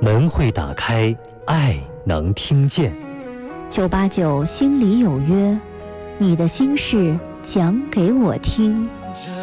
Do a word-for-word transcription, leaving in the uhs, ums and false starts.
门会打开，爱能听见。 九八九心里有约，你的心事讲给我听。